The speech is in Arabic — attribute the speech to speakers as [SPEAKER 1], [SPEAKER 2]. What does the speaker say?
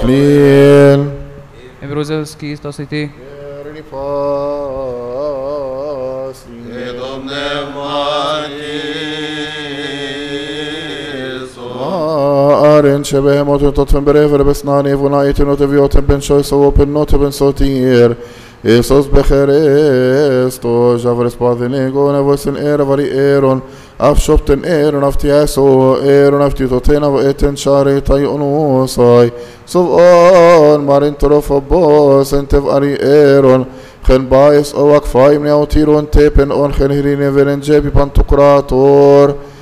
[SPEAKER 1] Flin.
[SPEAKER 2] Ευρούζευσκη στο σιτή.
[SPEAKER 1] Aren شبه موت تطفن بريفر بسناني ونايت نوتفيوت بن شويس وبن نوت بن صوتير Isus becheresto javres padinigo nevosin vari eron afshopten eron aftiaso eron aftitotena eten shari tayonusai sovon marin trofobos entev ari eron gen bais o akfaim neotiron tepen on gen hirine verenjebi pantokrator